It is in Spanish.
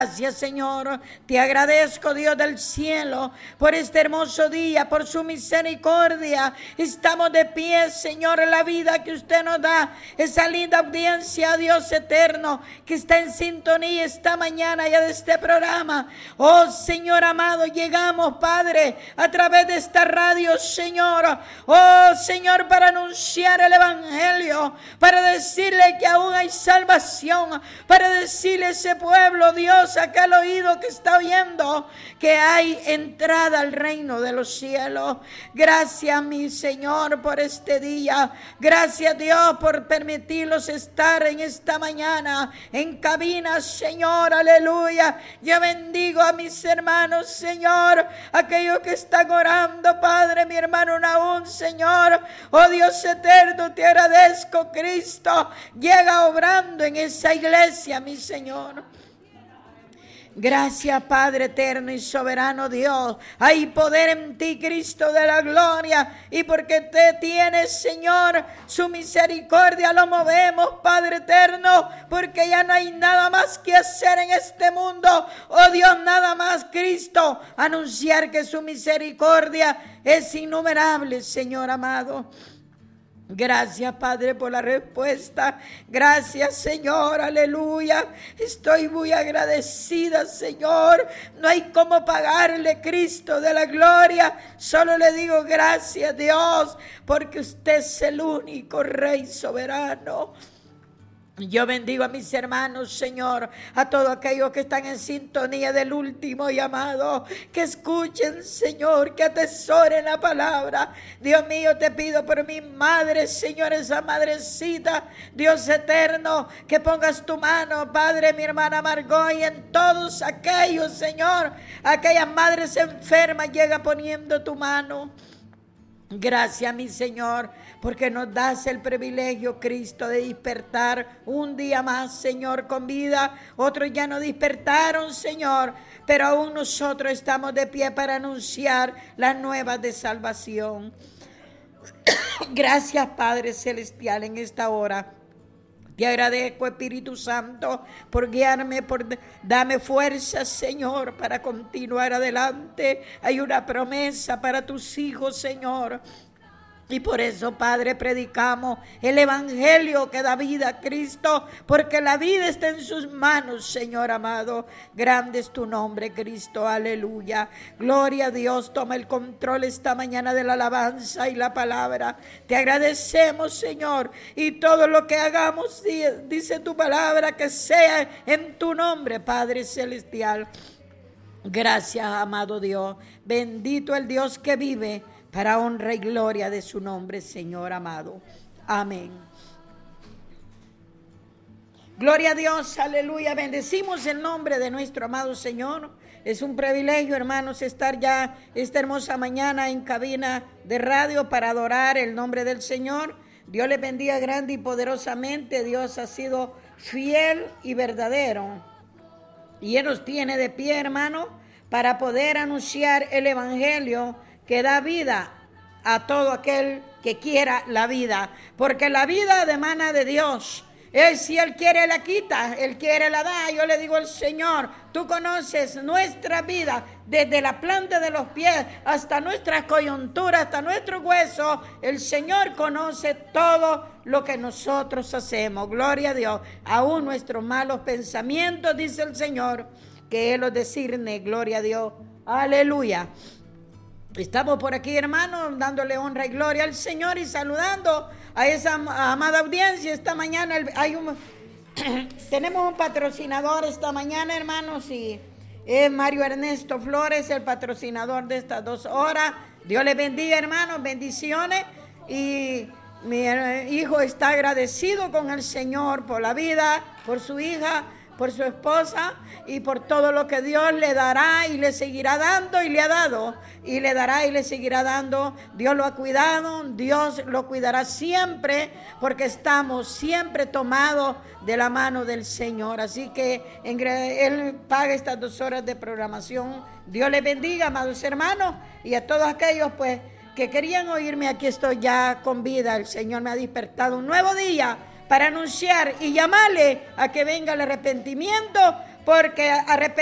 Gracias, Señor. Te agradezco, Dios del cielo, por este hermoso día, por su misericordia. Estamos de pie, Señor, en la vida que usted nos da. Esa linda audiencia, Dios eterno, que está en sintonía esta mañana ya de este programa. Oh, Señor amado, llegamos, Padre, a través de esta radio, Señor. Oh, Señor, para anunciar el evangelio, para decirle que aún hay salvación, para decirle a ese pueblo, Dios, aquel oído que está oyendo, que hay entrada al reino de los cielos. Gracias, mi Señor, por este día. Gracias, Dios, por permitirnos estar en esta mañana en cabina, Señor. Aleluya. Yo bendigo a mis hermanos, Señor, aquellos que están orando, Padre, mi hermano Naún, Señor. Oh, Dios eterno, te agradezco, Cristo. Llega obrando en esa iglesia, mi Señor. Gracias, Padre eterno y soberano Dios. Hay poder en ti, Cristo de la gloria. Y porque te tienes, Señor, su misericordia lo movemos, Padre eterno. Porque ya no hay nada más que hacer en este mundo. Oh Dios, nada más, Cristo. Anunciar que su misericordia es innumerable, Señor amado. Gracias, Padre, por la respuesta. Gracias, Señor, aleluya. Estoy muy agradecida, Señor. No hay cómo pagarle, Cristo de la gloria. Solo le digo gracias, Dios, porque usted es el único Rey soberano. Yo bendigo a mis hermanos, Señor, a todos aquellos que están en sintonía del último llamado, que escuchen, Señor, que atesoren la palabra. Dios mío, te pido por mi madre, Señor, esa madrecita, Dios eterno, que pongas tu mano, Padre, mi hermana Margot, y en todos aquellos, Señor, aquellas madres enfermas, llega poniendo tu mano. Gracias, mi Señor, porque nos das el privilegio, Cristo, de despertar un día más, Señor, con vida. Otros ya no despertaron, Señor, pero aún nosotros estamos de pie para anunciar las nuevas de salvación. Gracias, Padre Celestial, en esta hora. Te agradezco, Espíritu Santo, por guiarme, por darme fuerza, Señor, para continuar adelante. Hay una promesa para tus hijos, Señor. Y por eso, Padre, predicamos el evangelio que da vida a Cristo, porque la vida está en sus manos, Señor amado. Grande es tu nombre, Cristo, aleluya. Gloria a Dios, toma el control esta mañana de la alabanza y la palabra. Te agradecemos, Señor, y todo lo que hagamos, dice tu palabra, que sea en tu nombre, Padre celestial. Gracias, amado Dios. Bendito el Dios que vive, para honra y gloria de su nombre, Señor amado. Amén. Gloria a Dios, aleluya. Bendecimos el nombre de nuestro amado Señor. Es un privilegio, hermanos, estar ya esta hermosa mañana en cabina de radio para adorar el nombre del Señor. Dios les bendiga grande y poderosamente. Dios ha sido fiel y verdadero. Y Él nos tiene de pie, hermano, para poder anunciar el evangelio que da vida a todo aquel que quiera la vida, porque la vida emana de Dios. Él, si Él quiere, la quita, Él quiere, la da. Yo le digo al Señor, tú conoces nuestra vida, desde la planta de los pies hasta nuestras coyunturas, hasta nuestros huesos. El Señor conoce todo lo que nosotros hacemos. Gloria a Dios. Aún nuestros malos pensamientos, dice el Señor, que Él los discierne. Gloria a Dios. Aleluya. Estamos por aquí, hermanos, dándole honra y gloria al Señor y saludando a esa amada audiencia. Esta mañana tenemos un patrocinador esta mañana, hermanos, y es Mario Ernesto Flores, el patrocinador de estas 2 horas. Dios les bendiga, hermanos, bendiciones. Y mi hijo está agradecido con el Señor por la vida, por su hija, por su esposa y por todo lo que Dios le dará y le seguirá dando y le ha dado y le dará y le seguirá dando. Dios lo ha cuidado, Dios lo cuidará siempre, porque estamos siempre tomados de la mano del Señor. Así que Él paga estas 2 horas de programación. Dios les bendiga, amados hermanos, y a todos aquellos pues que querían oírme. Aquí estoy ya con vida. El Señor me ha despertado un nuevo día para anunciar y llamarle a que venga el arrepentimiento, porque